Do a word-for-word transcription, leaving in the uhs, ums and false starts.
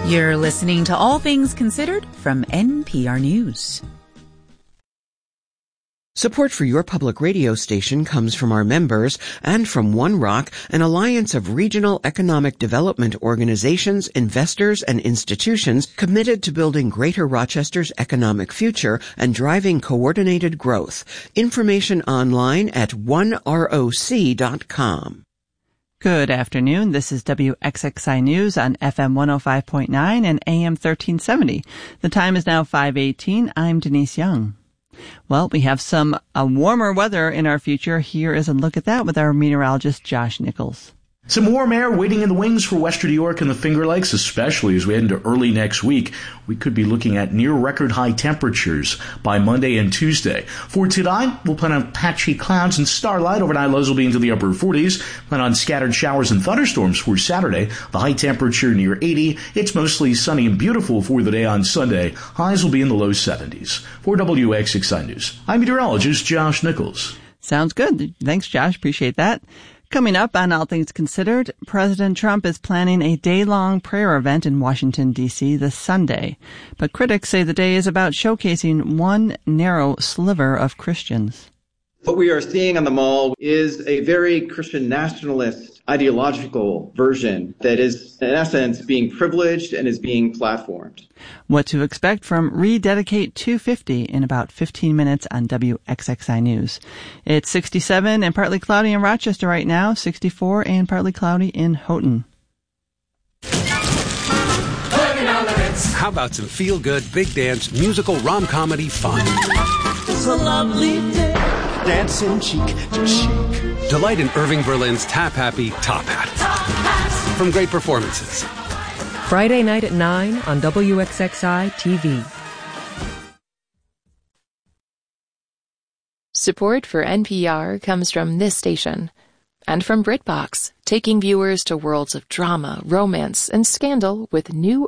You're listening to All Things Considered from N P R News. Support for your public radio station comes from our members and from One Rock, an alliance of regional economic development organizations, investors, and institutions committed to building Greater Rochester's economic future and driving coordinated growth. Information online at one R O C dot com. Good afternoon. This is W X X I News on F M one oh five point nine and A M thirteen seventy. The time is now five eighteen. I'm Denise Young. Well, we have some uh, warmer weather in our future. Here is a look at that with our meteorologist, Josh Nichols. Some warm air waiting in the wings for western New York and the Finger Lakes, especially as we head into early next week. We could be looking at near record high temperatures by Monday and Tuesday. For tonight, we'll plan on patchy clouds and starlight. Overnight lows will be into the upper forties. Plan on scattered showers and thunderstorms for Saturday. The high temperature near eighty. It's mostly sunny and beautiful for the day on Sunday. Highs will be in the low seventies. For W X X I News, I'm meteorologist Josh Nichols. Sounds good. Thanks, Josh. Appreciate that. Coming up on All Things Considered, President Trump is planning a day-long prayer event in Washington, D C this Sunday. But critics say the day is about showcasing one narrow sliver of Christians. What we are seeing on the Mall is a very Christian nationalist ideological version that is, in essence, being privileged and is being platformed. What to expect from Rededicate two fifty in about fifteen minutes on W X X I News. It's sixty-seven and partly cloudy in Rochester right now, sixty-four and partly cloudy in Houghton. How about some feel-good, big dance, musical rom-comedy fun? It's a lovely day. Dancing cheek to cheek. Delight in Irving Berlin's Tap Happy Top Hat. Top hats. From great performances. Friday night at nine on W X X I T V. Support for N P R comes from this station and from BritBox, taking viewers to worlds of drama, romance, and scandal with new